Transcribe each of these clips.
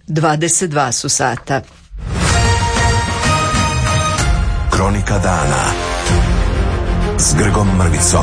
22 su sata. Kronika dana s Grgom Mrvicom.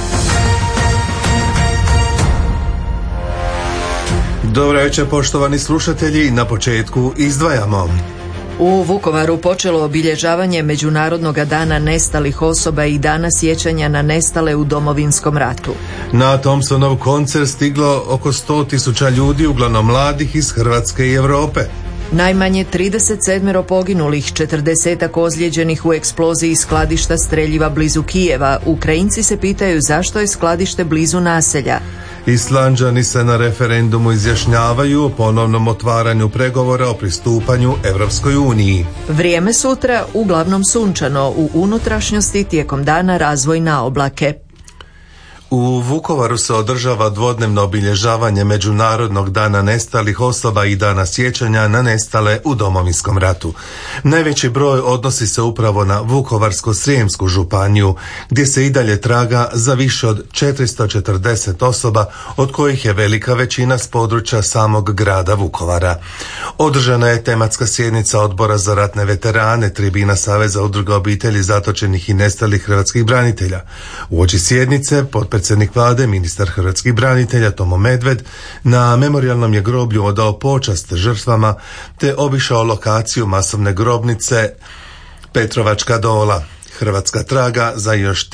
Dobro večer, poštovani slušatelji, na početku izdvajamo. U Vukovaru počelo obilježavanje Međunarodnog dana nestalih osoba i dana sjećanja na nestale u Domovinskom ratu. Na Thompsonov koncert stiglo oko 100.000 ljudi, uglavnom mladih iz Hrvatske i Europe. Najmanje 37 poginulih, 40 ozlijeđenih u eksploziji skladišta streljiva blizu Kijeva. Ukrajinci se pitaju zašto je skladište blizu naselja. Islanđani se na referendumu izjašnjavaju o ponovnom otvaranju pregovora o pristupanju Europskoj uniji. Vrijeme sutra uglavnom sunčano, u unutrašnjosti tijekom dana razvoj na oblake. U Vukovaru se održava dvodnevno obilježavanje Međunarodnog dana nestalih osoba i dana sjećanja na nestale u Domovinskom ratu. Najveći broj odnosi se upravo na Vukovarsko-srijemsku županiju, gdje se i dalje traga za više od 440 osoba, od kojih je velika većina s područja samog grada Vukovara. Održana je tematska sjednica Odbora za ratne veterane, tribina Saveza udruga obitelji zatočenih i nestalih hrvatskih branitelja. Uoči sjednice potpredsjednik vlade, ministar hrvatskih branitelja Tomo Medved na memorijalnom je groblju odao počast žrtvama te obišao lokaciju masovne grobnice Petrovačka dola. Hrvatska traga za još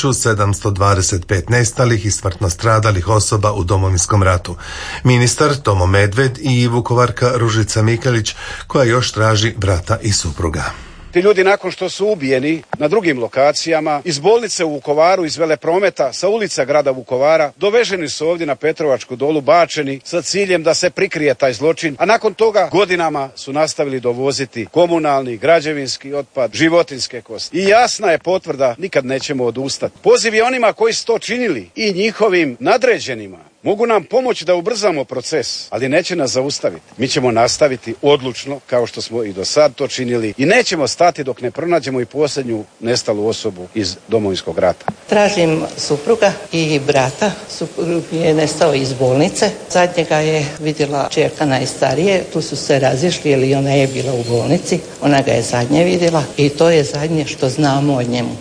1725 nestalih i smrtno stradalih osoba u Domovinskom ratu. Ministar Tomo Medved i Vukovarka Ružica Mikelić, koja još traži brata i supruga. Ti ljudi nakon što su ubijeni na drugim lokacijama, iz bolnice u Vukovaru, iz Veleprometa, sa ulica grada Vukovara, doveženi su ovdje na Petrovačku dolu, bačeni sa ciljem da se prikrije taj zločin, a nakon toga godinama su nastavili dovoziti komunalni, građevinski otpad, životinjske kosti. I jasna je potvrda, nikad nećemo odustati. Poziv je onima koji su to činili i njihovim nadređenima. Mogu nam pomoći da ubrzamo proces, ali neće nas zaustaviti. Mi ćemo nastaviti odlučno, kao što smo i do sad to činili, i nećemo stati dok ne pronađemo i posljednju nestalu osobu iz Domovinskog rata. Tražim supruga i brata. Suprug je nestao iz bolnice. Zadnjega je vidjela čerka najstarije. Tu su se razišli, jer ona je bila u bolnici. Ona ga je zadnje vidjela i to je zadnje što znamo o njemu.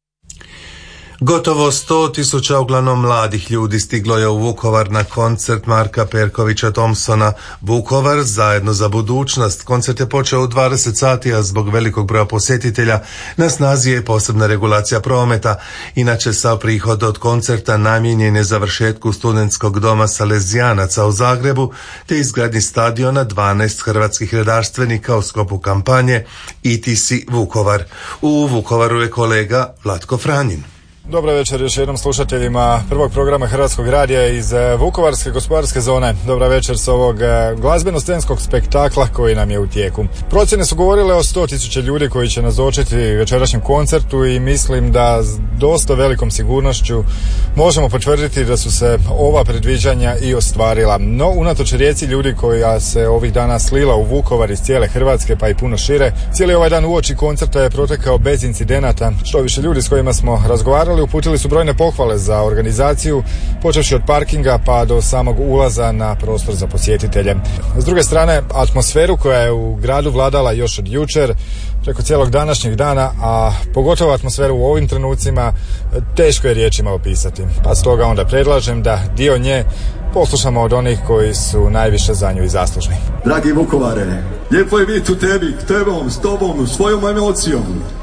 Gotovo 100.000 uglavnom mladih ljudi stiglo je u Vukovar na koncert Marka Perkovića Thompsona Vukovar zajedno za budućnost. Koncert je počeo u 20 sati, a zbog velikog broja posjetitelja na snazi je posebna regulacija prometa. Inače, sav prihod od koncerta namijenjen je završetku studentskog doma Salezijanaca u Zagrebu te izgradnji stadiona 12 hrvatskih redarstvenika u sklopu kampanje ETC Vukovar. U Vukovaru je kolega Vlatko Franjin. Dobro večer još jednom slušateljima prvog programa Hrvatskog radija iz Vukovarske gospodarske zone. Dobra večer s ovog glazbeno-scenskog spektakla koji nam je u tijeku. Procjene su govorile o 100.000 ljudi koji će nazočiti večerašnjem koncertu i mislim da s dosta velikom sigurnošću možemo potvrditi da su se ova predviđanja i ostvarila. No, unatoč rijeci ljudi koja se ovih dana slila u Vukovar iz cijele Hrvatske pa i puno šire, cijeli ovaj dan uoči koncerta je protekao bez incidenata. Što više, ljudi s kojima smo razgovarali uputili su brojne pohvale za organizaciju, počevši od parkinga pa do samog ulaza na prostor za posjetitelje. S druge strane, atmosferu koja je u gradu vladala još od jučer, preko cijelog današnjeg dana, a pogotovo atmosferu u ovim trenucima, teško je riječima opisati. Pa stoga onda predlažem da dio nje poslušamo od onih koji su najviše za nju i zaslužni. Dragi Vukovare, lijepo je biti u tebi, tebom, s tobom, svojom emocijom.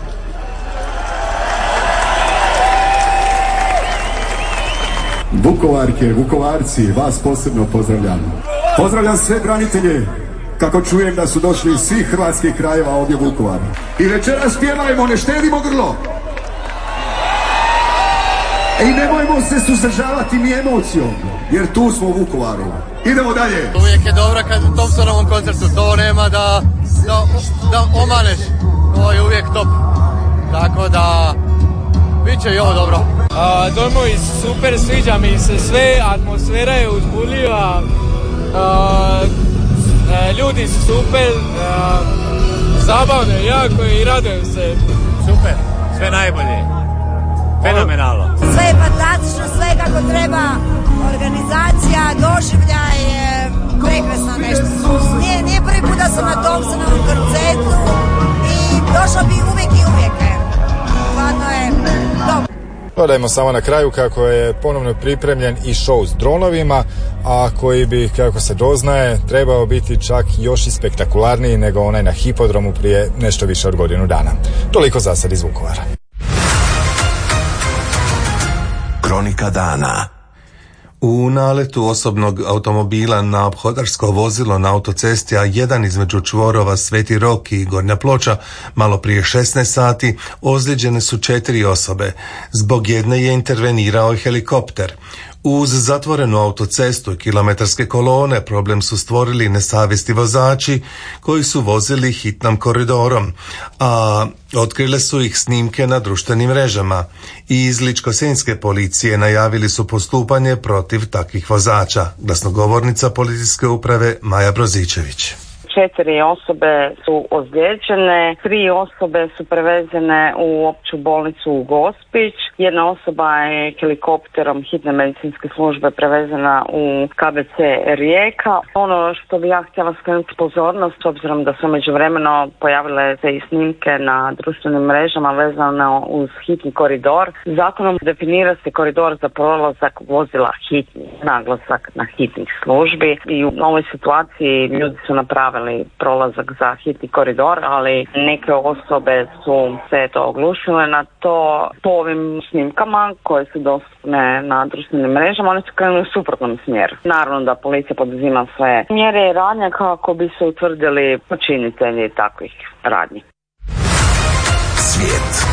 Vukovarke, Vukovarci, vas posebno pozdravljam. Pozdravljam sve branitelje, kako čujem da su došli iz svih hrvatskih krajeva ovdje u Vukovar. I večeras pjevajmo, ne štedimo grlo. I nemojmo se suzdržavati ni emocijom, jer tu smo u Vukovaru. Idemo dalje. Uvijek je dobro kad u Thompsonovom koncertu, to nema da omaneš. To je uvijek top. Tako da bit će i ovo dobro. Dojmovi super, sviđa mi se sve, atmosfera je uzbudljiva, ljudi su super, zabavno je jako i radujem se. Super, sve najbolje, fenomenalno. Sve je fantastično, sve kako treba, organizacija, doživljaj je prekrasno nešto. Nije prvi Dodajmo samo na kraju kako je ponovno pripremljen i show s dronovima, a koji bi, kako se doznaje, trebao biti čak još i spektakularniji nego onaj na hipodromu prije nešto više od godinu dana. Toliko za sad iz Vukovara. Kronika dana. U naletu osobnog automobila na ophodarsko vozilo na autocesti A1 između čvorova Sveti Rok i Gornja Ploča malo prije 16 sati ozlijeđene su 4 osobe. Zbog jedne je intervenirao helikopter. Uz zatvorenu autocestu i kilometarske kolone problem su stvorili nesavjesni vozači koji su vozili hitnom koridorom, a otkrile su ih snimke na društvenim mrežama. I iz Ličko-senjske policije najavili su postupanje protiv takvih vozača. Glasnogovornica policijske uprave Maja Brozičević. 4 osobe su ozlijeđene, 3 osobe su prevezene u opću bolnicu u Gospić, jedna osoba je helikopterom hitne medicinske službe prevezena u KBC Rijeka. Ono što bi ja htjela skrenuti pozornost, s obzirom da su međuvremeno pojavile se i snimke na društvenim mrežama vezano uz hitni koridor, zakonom definira se koridor za prolazak vozila hitni, naglasak na hitnih službi i u ovoj situaciji ljudi su napravili prolazak za hitni koridor, ali neke osobe su se oglušile na to. Po ovim snimkama koje su dostupne na društvenim mrežama, oni su krenuli u suprotnom smjeru. Naravno da policija poduzima sve mjere i radnje kako bi se utvrdili počinitelji takvih radnji. Svijet.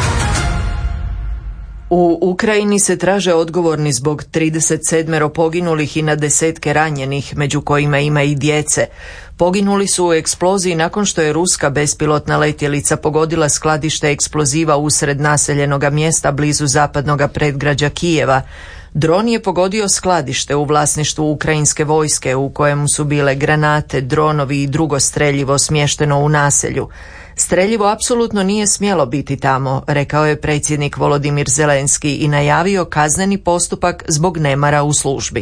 U Ukrajini se traže odgovorni zbog 37 poginulih i na desetke ranjenih, među kojima ima i djece. Poginuli su u eksploziji nakon što je ruska bespilotna letjelica pogodila skladište eksploziva usred naseljenog mjesta blizu zapadnog predgrađa Kijeva. Dron je pogodio skladište u vlasništvu ukrajinske vojske u kojemu su bile granate, dronovi i drugo streljivo smješteno u naselju. Streljivo apsolutno nije smjelo biti tamo, rekao je predsjednik Volodimir Zelenski i najavio kazneni postupak zbog nemara u službi.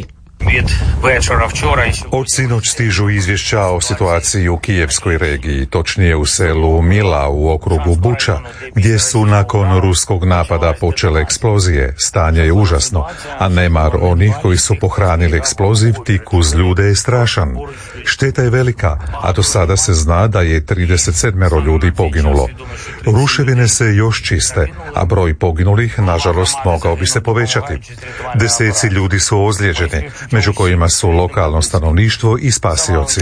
Od sinoć stižu izvješća o situaciji u kijevskoj regiji, točnije u selu Mila u okrugu Buča, gdje su nakon ruskog napada počele eksplozije. Stanje je užasno, a nemar onih koji su pohranili eksploziv tik uz ljude je strašan. Šteta je velika, a do sada se zna da je 37 ljudi poginulo. Ruševine se još čiste, a broj poginulih, nažalost, mogao bi se povećati. Deseci ljudi su ozlijeđeni, među kojima su lokalno stanovništvo i spasioci.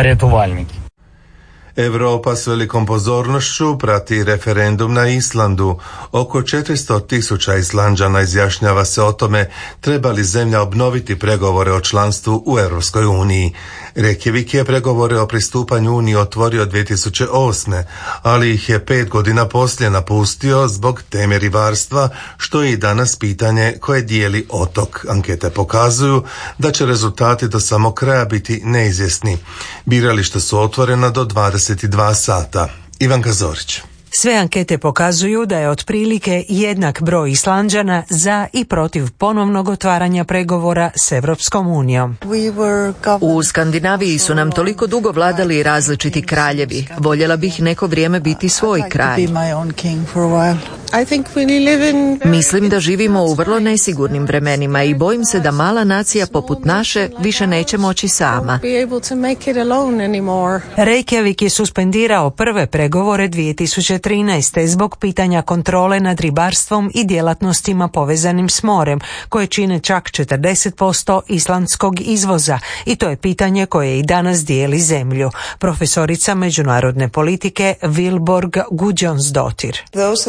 Europa s velikom pozornošću prati referendum na Islandu. Oko 400.000 Islanđana izjašnjava se o tome treba li zemlja obnoviti pregovore o članstvu u Europskoj uniji. Reykjavik je pregovore o pristupanju Uniji otvorio 2008. ali ih je 5 godina poslije napustio zbog teme ribarstva, što je i danas pitanje koje dijeli otok. Ankete pokazuju da će rezultati do samog kraja biti neizvjesni. Birališta su otvorena do 22 sata. Ivanka Zorić. Sve ankete pokazuju da je otprilike jednak broj Islanđana za i protiv ponovnog otvaranja pregovora s Europskom unijom. U Skandinaviji su nam toliko dugo vladali različiti kraljevi. Voljela bih neko vrijeme biti svoj kralj. Mislim da živimo u vrlo nesigurnim vremenima i bojim se da mala nacija poput naše više neće moći sama. Reykjavik je suspendirao prve pregovore 2013. zbog pitanja kontrole nad ribarstvom i djelatnostima povezanim s morem, koje čine čak 40% islandskog izvoza, i to je pitanje koje i danas dijeli zemlju. Profesorica međunarodne politike Vilborg Gudjonsdottir.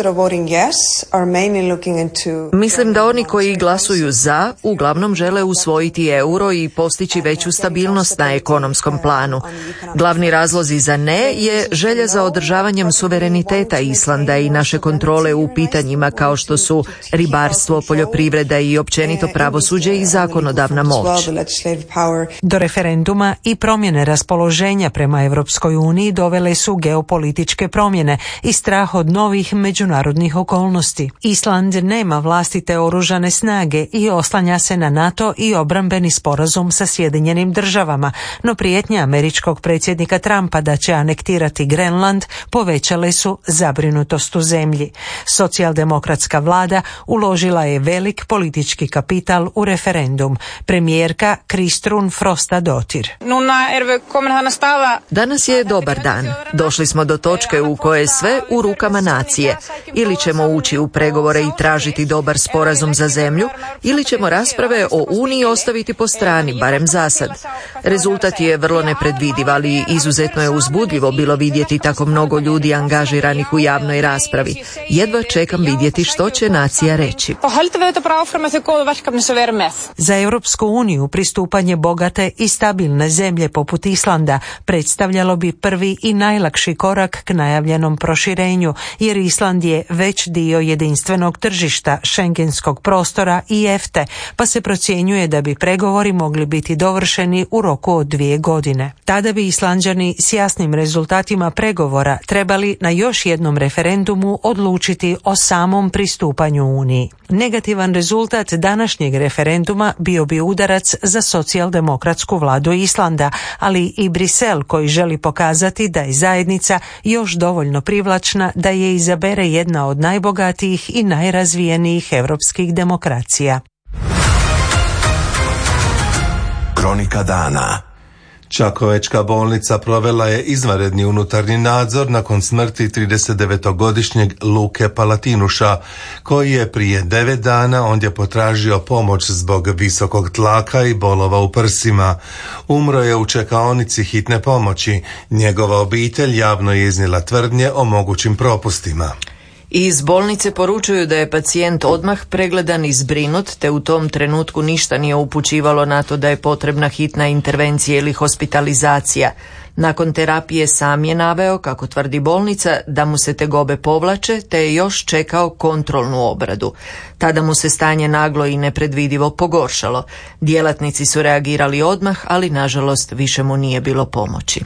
Mislim da oni koji glasuju za uglavnom žele usvojiti euro i postići veću stabilnost na ekonomskom planu. Glavni razlozi za ne je želja za održavanjem suvereniteta Islanda i naše kontrole u pitanjima kao što su ribarstvo, poljoprivreda i općenito pravosuđe i zakonodavna moć. Do referenduma i promjene raspoloženja prema Europskoj uniji dovele su geopolitičke promjene i strah od novih međunarodnih okolnosti. Island nema vlastite oružane snage i oslanja se na NATO i obrambeni sporazum sa Sjedinjenim državama, no prijetnje američkog predsjednika Trumpa da će anektirati Grenland povećale su zabrinutost u zemlji. Socijaldemokratska vlada uložila je velik politički kapital u referendum. Premijerka Kristrún Frostadóttir. Danas je dobar dan. Došli smo do točke u kojoj je sve u rukama nacije. Ili ćemo ući u pregovore i tražiti dobar sporazum za zemlju, ili ćemo rasprave o Uniji ostaviti po strani, barem za sad. Rezultat je vrlo nepredvidiv, ali izuzetno je uzbudljivo bilo vidjeti tako mnogo ljudi angažiranih u javnoj raspravi. Jedva čekam vidjeti što će nacija reći. Za Europsku uniju pristupanje bogate i stabilne zemlje poput Islanda predstavljalo bi prvi i najlakši korak k najavljenom proširenju, jer Island je već dio jedinstvenog tržišta, šengenskog prostora i EFTA, pa se procjenjuje da bi pregovori mogli biti dovršeni u roku od 2 godine. Tada bi Islanđani s jasnim rezultatima pregovora trebali na još jednom referendumu odlučiti o samom pristupanju Uniji. Negativan rezultat današnjeg referenduma bio bi udarac za socijaldemokratsku vladu Islanda, ali i Brisel koji želi pokazati da je zajednica još dovoljno privlačna da je izabere jedna od najbogatijih i najrazvijenijih europskih demokracija. Kronika dana. Čakovečka bolnica provela je izvanredni unutarnji nadzor nakon smrti 39-godišnjeg Luke Palatinuša, koji je prije 9 dana ondje potražio pomoć zbog visokog tlaka i bolova u prsima. Umro je u čekaonici hitne pomoći. Njegova obitelj javno je iznijela tvrdnje o mogućim propustima. Iz bolnice poručuju da je pacijent odmah pregledan i zbrinut, te u tom trenutku ništa nije upućivalo na to da je potrebna hitna intervencija ili hospitalizacija. Nakon terapije sam je naveo, kako tvrdi bolnica, da mu se tegobe povlače, te je još čekao kontrolnu obradu. Tada mu se stanje naglo i nepredvidivo pogoršalo. Djelatnici su reagirali odmah, ali nažalost više mu nije bilo pomoći.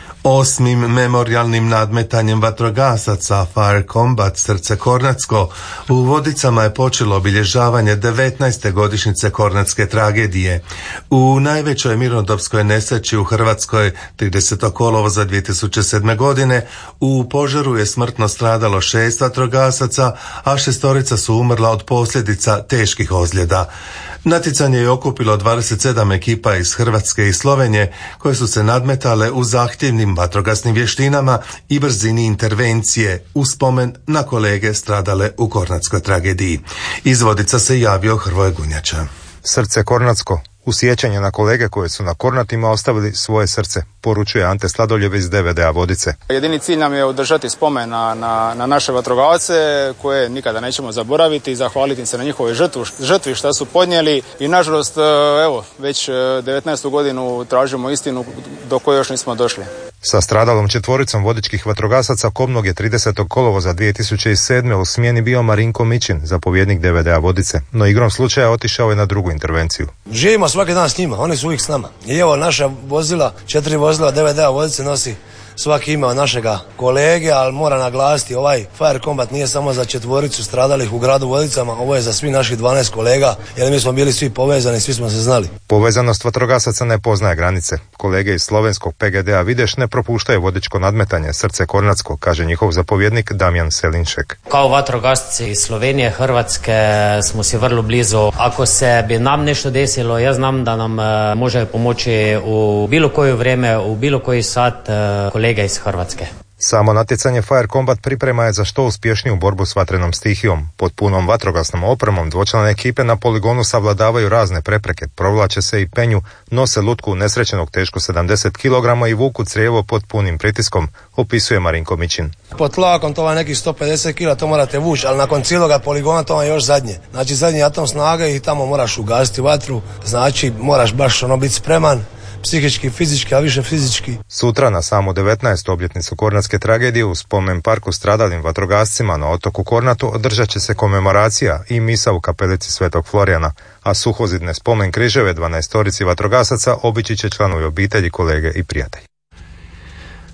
8. memorijalnim nadmetanjem vatrogasaca Fire Combat Srce Kornatsko u Vodicama je počelo obilježavanje 19. godišnjice Kornatske tragedije. U najvećoj mirnodopskoj nesreći u Hrvatskoj 30. kolovoza 2007. godine u požaru je smrtno stradalo 6 vatrogasaca, a 6 su umrla od posljedica teških ozljeda. Natjecanje je okupilo 27 ekipa iz Hrvatske i Slovenije koje su se nadmetale u zahtjevnim vatrogasnim vještinama i brzini intervencije u spomen na kolege stradale u Kornatskoj tragediji. Iz Vodica se javio Hrvoje Gunjača. Srce Kornatsko. U sjećanje na kolege koje su na Kornatima ostavili svoje srce, poručuje Ante Sladoljev iz DVD-a Vodice. Jedini cilj nam je održati spomen na naše vatrogasce koje nikada nećemo zaboraviti i zahvaliti im se na njihovoj žrtvi što su podnijeli i nažalost evo već 19. godinu tražimo istinu do koje još nismo došli. Sa stradalom 4 vodičkih vatrogasaca Kobnog je 30. kolovoza 2007. u smjeni bio Marinko Mićin, zapovjednik DVD-a Vodice, no igrom slučaja otišao je na drugu intervenciju. Živimo svaki dan s njima, oni su uvijek s nama. I evo naša vozila, 4 vozila DVD-a Vodice nosi svaki ime od našega kolege, ali mora naglasiti ovaj Fire Combat nije samo za 4 stradalih u gradu Vodicama, ovo je za svi naših 12 kolega, jer mi smo bili svi povezani, svi smo se znali. Povezanost vatrogasaca ne poznaje granice. Kolege iz slovenskog PGD-a Videš ne propuštaju vodičko nadmetanje Srce Kornatsko, kaže njihov zapovjednik Damjan Selinšek. Kao vatrogasci iz Slovenije, Hrvatske smo si vrlo blizu. Ako se bi nam nešto desilo, ja znam da nam može pomoći u bilo koje vrijeme, u bilo koji sat kolega iz Hrvatske. Samo natjecanje Fire Combat priprema je za što uspješniju borbu s vatrenom stihijom. Pod punom vatrogasnom opremom dvočlane ekipe na poligonu savladavaju razne prepreke, provlače se i penju, nose lutku nesrećenog teško 70 kg i vuku crijevo pod punim pritiskom, opisuje Marinko Mićin. Pod tlakom to je nekih 150 kg, to morate vući, ali nakon cijeloga poligona to je još zadnje. Znači zadnji atom snage i tamo moraš ugasiti vatru, znači moraš baš biti spreman. Psihički, fizički, a više fizički. Sutra na samu 19. obljetnicu Kornatske tragedije u spomen parku stradalim vatrogascima na otoku Kornatu održat će se komemoracija i misa u kapelici Svetog Florijana, a suhozidne spomen križeve 12 vatrogasaca obići će članovi obitelji, kolege i prijatelji.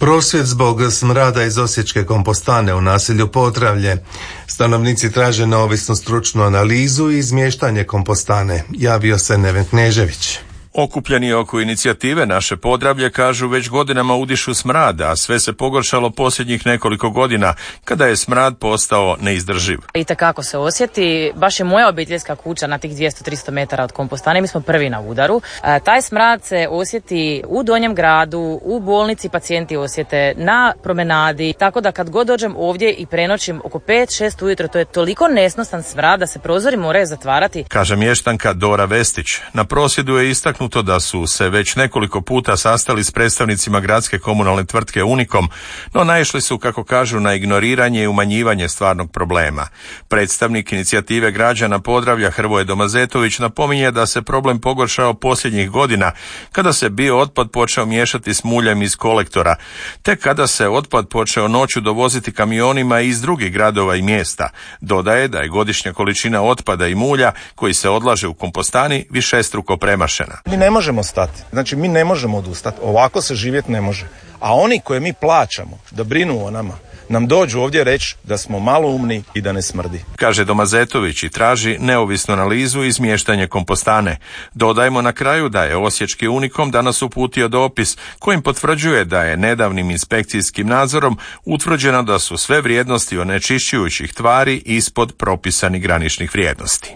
Prosvjed zbog smrada iz osječke kompostane u naselju Potravlje. Stanovnici traže neovisnu stručnu analizu i izmještanje kompostane. Javio se Neven Knežević. Okupljeni oko inicijative Naše Podravlje kažu već godinama udišu smrad, a sve se pogoršalo posljednjih nekoliko godina kada je smrad postao neizdrživ. Itekako se osjeti, baš je moja obiteljska kuća na tih 200-300 metara od kompostane, mi smo prvi na udaru. Taj smrad se osjeti u Donjem gradu, u bolnici pacijenti osjete, na promenadi, tako da kad god dođem ovdje i prenoćim oko 5-6 ujutro, to je toliko nesnosan smrad da se prozori moraju zatvarati. Kaže mještanka Dora Vestić. Na prosvjedu je istaknuto da su se već nekoliko puta sastali s predstavnicima gradske komunalne tvrtke Unikom, no naišli su, kako kažu, na ignoriranje i umanjivanje stvarnog problema. Predstavnik inicijative građana Podravlja Hrvoje Domazetović napominje da se problem pogoršao posljednjih godina kada se bio otpad počeo miješati s muljem iz kolektora, te kada se otpad počeo noću dovoziti kamionima iz drugih gradova i mjesta. Dodaje da je godišnja količina otpada i mulja koji se odlaže u kompostani višestruko premašena. Mi ne možemo stati, znači mi ne možemo odustati, ovako se živjeti ne može. A oni koje mi plaćamo da brinu o nama, nam dođu ovdje reći da smo malo umni i da ne smrdi. Kaže Domazetović i traži neovisnu analizu i izmještanje kompostane. Dodajmo na kraju da je osječki Unikom danas uputio dopis kojim potvrđuje da je nedavnim inspekcijskim nadzorom utvrđeno da su sve vrijednosti onečišćujućih tvari ispod propisanih graničnih vrijednosti.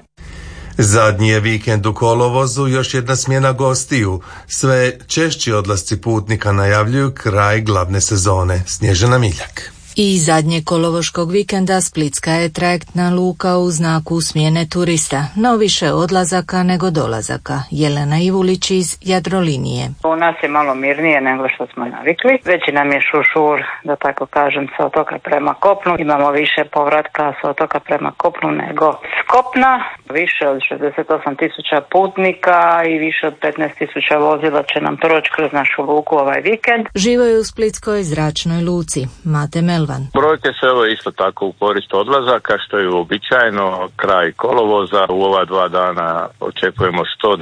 Zadnji je vikend u kolovozu, još jedna smjena gostiju. Sve češći odlasci putnika najavljuju kraj glavne sezone. Snježana Miljak. I zadnje kolovoškog vikenda Splitska je trajektna luka u znaku smjene turista, no više odlazaka nego dolazaka. Jelena Ivulić iz Jadrolinije. U nas je malo mirnije nego što smo navikli. Veći nam je šušur, da tako kažem, sa otoka prema kopnu. Imamo više povratka sa otoka prema kopnu nego s kopna. Više od 68.000 putnika i više od 15.000 vozila će nam proći kroz našu luku ovaj vikend. Živaju u Splitskoj zračnoj luci. Mate Melvan. Brojke su evo isto tako u korist odlazaka, što je uobičajeno. Kraj kolovoza, u ova 2 dana očekujemo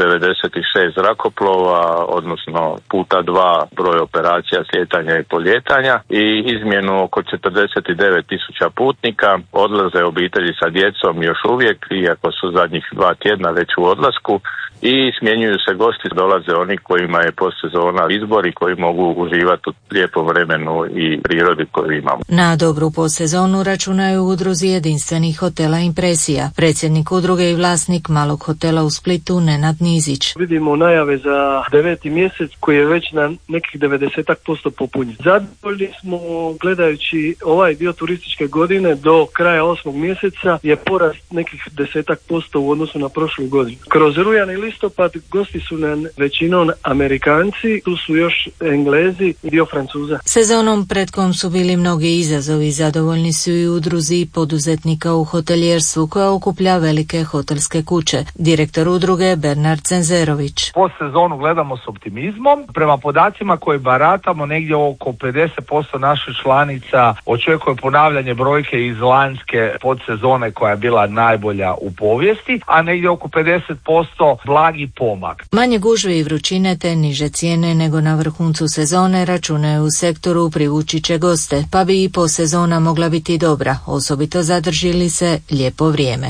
196 zrakoplova, odnosno puta 2 broj operacija slijetanja i poljetanja i izmjenu oko 49.000 putnika. Odlaze obitelji sa djecom još uvijek, iako su zadnjih 2 tjedna već u odlasku, i smjenjuju se gosti, dolaze oni kojima je postsezona izbor i koji mogu uživati u lijepom vremenu i prirodi koju imamo. Na dobru postsezonu računaju u udruzi jedinstvenih hotela Impresija. Predsjednik udruge i vlasnik malog hotela u Splitu Nenad Nizić. Vidimo najave za 9. mjesec koji je već na nekih 90% popunjen. Zadovoljni smo gledajući ovaj dio turističke godine do kraja 8. mjeseca je porast nekih 10% u odnosu na prošlu godinu. Kroz rujan i listopad gosti su nam većinom Amerikanci, tu su još Englezi i dio Francuza. Sezonom pred kom su bili mnogi izazovi, zadovoljni su i udruzi poduzetnika u hotelijerstvu koja okuplja velike hotelske kuće. Direktor udruge Bernard Cenzerović. Po sezonu gledamo s optimizmom. Prema podacima koje baratamo, negdje oko 50% naših članica očekuje ponavljanje brojke iz lanjske podsezone koja je bila najbolja u povijesti, a negdje oko 50% blagi pomak. Manje gužve i vrućine te niže cijene nego na vrhuncu sezone računaju u sektoru privući će goste, pa bi i posezona mogla biti dobra, osobito zadrži li se lijepo vrijeme.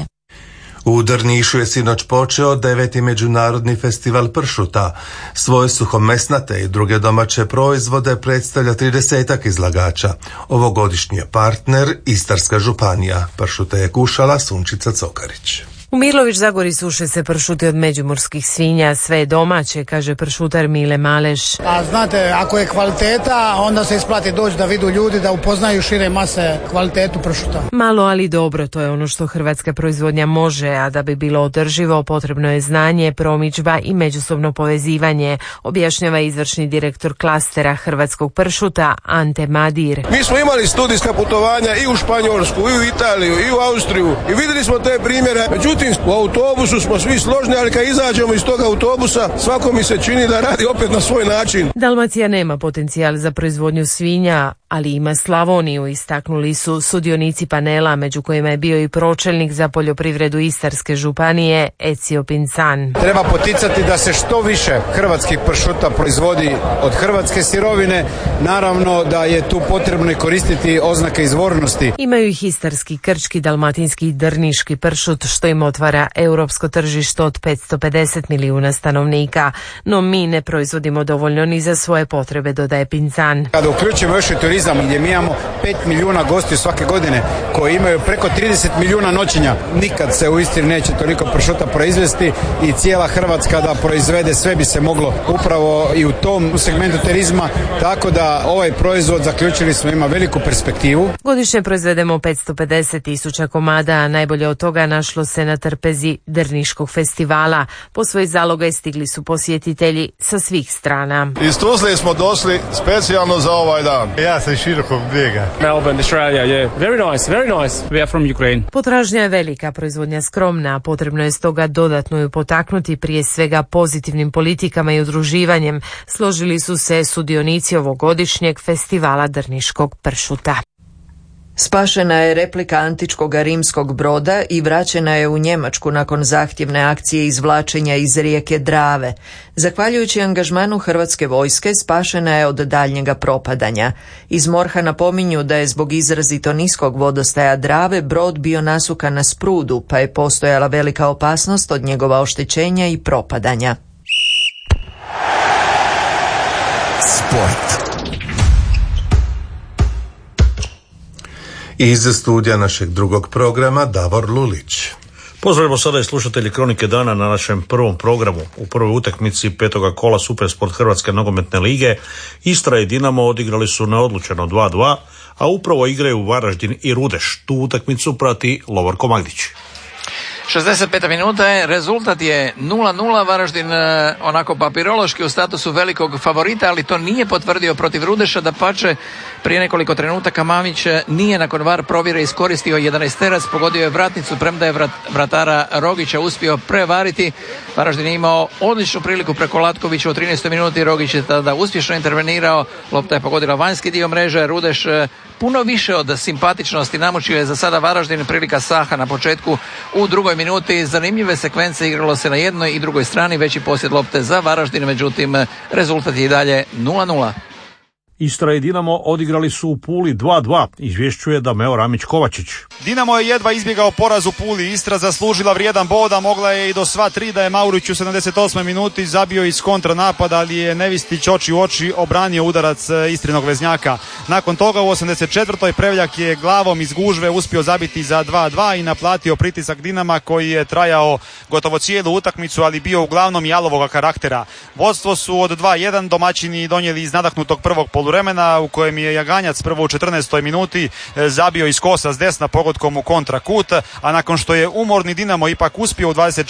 U Drnišu je sinoć počeo 9. međunarodni festival pršuta. Svoje suhomesnate i druge domaće proizvode predstavlja 30 izlagača. Ovogodišnji je partner Istarska županija. Pršute je kušala Sunčica Cokarić. U Mirlović Zagori suše se pršuti od međimurskih svinja, sve je domaće, kaže pršutar Mile Maleš. Pa znate, ako je kvaliteta, onda se isplati doći da vidu ljudi, da upoznaju šire mase kvalitetu pršuta. Malo, ali dobro, to je ono što hrvatska proizvodnja može, a da bi bilo održivo potrebno je znanje, promidžba i međusobno povezivanje, objašnjava izvršni direktor klastera hrvatskog pršuta Ante Madir. Mi smo imali studijska putovanja i u Španjolsku, i u Italiju, i u Austriju i vidjeli smo te primjere. Međutim, Međutim, u autobusu smo svi složni, ali kad izađemo iz tog autobusa, svako mi se čini da radi opet na svoj način. Dalmacija nema potencijal za proizvodnju svinja, ali ima Slavoniju, istaknuli su sudionici panela, među kojima je bio i pročelnik za poljoprivredu Istarske županije Ezio Pinzan. Treba poticati da se što više hrvatskih pršuta proizvodi od hrvatske sirovine. Naravno da je tu potrebno i koristiti oznake izvornosti. Imaju ih istarski, krčki, dalmatinski i drniški pršut, što im otvara europsko tržište od 550 milijuna stanovnika. No mi ne proizvodimo dovoljno ni za svoje potrebe, dodaje Pinzan. Kada uključimo još i turizam gdje mi imamo 5 milijuna gostiju svake godine koji imaju preko 30 milijuna noćenja, nikad se u Istri neće toliko pršuta proizvesti i cijela Hrvatska da proizvede, sve bi se moglo upravo i u tom segmentu turizma, tako da ovaj proizvod, zaključili smo, ima veliku perspektivu. Godišnje proizvedemo 550.000 komada, a najbolje od toga našlo se na trpezi Drniškog festivala. Po svoj zalogaj stigli su posjetitelji sa svih strana. Iz Tuzle smo došli specijalno za ovaj dan. Ja sam Širokog Brijega. Melbourne, Australia, yeah. Very nice, very nice. We are from Ukraine. Potražnja je velika, proizvodnja skromna, potrebno je stoga dodatno ju potaknuti, prije svega pozitivnim politikama i udruživanjem, složili su se sudionici ovogodišnjeg festivala drniškog pršuta. Spašena je replika antičkog rimskog broda i vraćena je u Njemačku nakon zahtjevne akcije izvlačenja iz rijeke Drave. Zahvaljujući angažmanu hrvatske vojske spašena je od daljnjega propadanja. Iz MORH-a napominju da je zbog izrazito niskog vodostaja Drave brod bio nasukan na sprudu, pa je postojala velika opasnost od njegova oštećenja i propadanja. Sport. Iz studija našeg drugog programa Davor Lulić. Pozdravimo sada i slušatelji Kronike dana na našem prvom programu. U prvoj utakmici petoga kola Supersport Hrvatske nogometne lige Istra i Dinamo odigrali su neodlučeno 2:2, a upravo igraju Varaždin i Rudeš. Tu utakmicu prati Lovorko Magdić. 65. minuta je, rezultat je 0:0, Varaždin onako papirološki u statusu velikog favorita, ali to nije potvrdio protiv Rudeša, dapače prije nekoliko trenutaka Mamić nije nakon VAR provjere iskoristio 11-terac, pogodio je vratnicu, premda je vratara Rogića uspio prevariti. Varaždin je imao odličnu priliku preko Latkovića u 13. minuti, Rogić je tada uspješno intervenirao, lopta je pogodila vanjski dio mreže, Rudeš puno više od simpatičnosti namučio je za sada Varaždin, prilika Saha na početku u drugoj minuti, zanimljive sekvence, igralo se na jednoj i drugoj strani, veći posjed lopte za Varaždin, međutim rezultat je i dalje 0:0. Istra i Dinamo odigrali su u Puli 2:2, izvješćuje Dameo Ramić-Kovačić. Dinamo je jedva izbjegao poraz u Puli, Istra zaslužila vrijedan bod, a mogla je i do sva tri da je Maurić u 78. minuti zabio iz kontranapada, ali je Nevistić oči u oči obranio udarac Istrinog veznjaka. Nakon toga u 84. Prevljak je glavom iz gužve uspio zabiti za 2:2 i naplatio pritisak Dinama koji je trajao gotovo cijelu utakmicu, ali bio uglavnom jalovoga karaktera. Vodstvo su od 2:1 domaćini donijeli iz nadahnutog prvog poluvremena u kojem je Jaganjac prvo u 14. minuti zabio iz kosa s desna pogodkom u kontrakut, a nakon što je umorni Dinamo ipak uspio u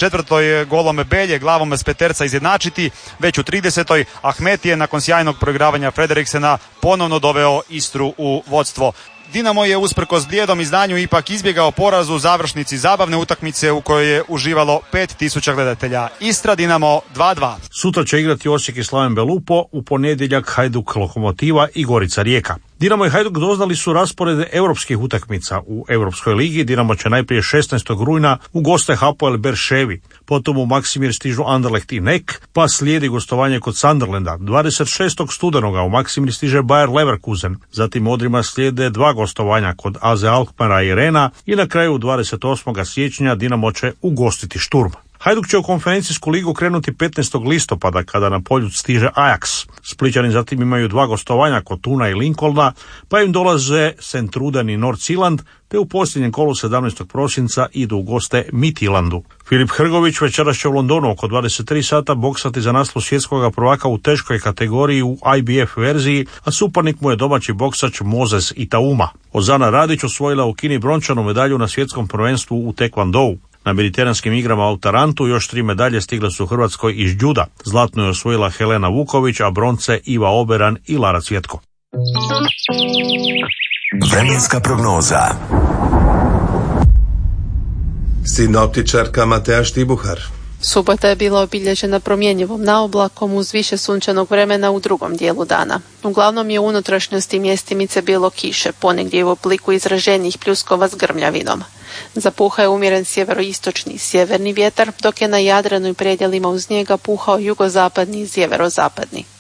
24. golom Belje glavom s peterca izjednačiti, već u 30. Ahmet je nakon sjajnog proigravanja Frederiksena ponovno doveo Istru u vodstvo. Dinamo je usprkos blijedom izdanju ipak izbjegao poraz u završnici zabavne utakmice u kojoj je uživalo 5000 gledatelja. Istra Dinamo 2:2. Sutra će igrati Osijek i Slaven Belupo, u ponedjeljak Hajduk Lokomotiva i Gorica Rijeka. Dinamo i Hajduk doznali su rasporede europskih utakmica. U Europskoj ligi Dinamo će najprije 16. rujna u goste Hapoel Berševi, potom u Maksimir stižu Anderlecht i Nek, pa slijedi gostovanje kod Sunderlanda. 26. studenoga u Maksimir stiže Bayer Leverkusen, zatim odrima slijede dva gostovanja kod AZ Alkmaara i Rena i na kraju 28. siječnja Dinamo će ugostiti Šturm. Hajduk će u konferencijsku ligu krenuti 15. listopada kada na polju stiže Ajax. Splićani zatim imaju dva gostovanja kod Tuna i Lincolna, pa im dolaze St. Truden i North Zealand, te u posljednjem kolu 17. prosinca idu u goste Midtjyllandu. Filip Hrgović večeras će u Londonu oko 23 sata boksati za naslov svjetskog prvaka u teškoj kategoriji u IBF verziji, a suparnik mu je domaći boksač Moses Itauma. Ozana Radić osvojila u Kini brončanu medalju na svjetskom prvenstvu u Taekwondou. Na mediteranskim igrama u Tarantu još 3 medalje stigle su Hrvatskoj iz juda. Zlatno je osvojila Helena Vuković, a bronce Iva Oberan i Lara Cvjetko. Vremenska prognoza. Sinoptičarka Mateja Štibuhar. Subota je bila obilježena promjenjivom naoblakom uz više sunčanog vremena u drugom dijelu dana. Uglavnom je u unutrašnjosti mjestimice bilo kiše, ponegdje u obliku izraženijih pljuskova s grmljavinom. Zapuhao je umjeren sjeveroistočni i sjeverni vjetar, dok je na Jadranu i predjelima uz njega puhao jugozapadni i sjeverozapadni.